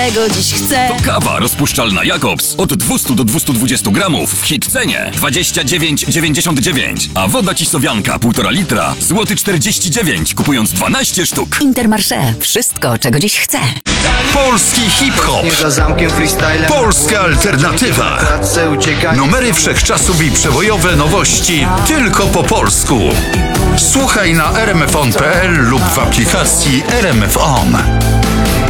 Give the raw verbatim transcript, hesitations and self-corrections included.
czego dziś chcę. To kawa rozpuszczalna Jakobs od dwieście do dwustu dwudziestu gramów w hit cenie dwadzieścia dziewięć dziewięćdziesiąt dziewięć, a woda kisowianka półtora litra złoty czterdzieści dziewięć, kupując dwanaście sztuk. Intermarché. Wszystko, czego dziś chcę. Polski hip-hop. Polska alternatywa. Numery wszechczasów i przebojowe nowości tylko po polsku. Słuchaj na r m f on kropka p l lub w aplikacji R M F On.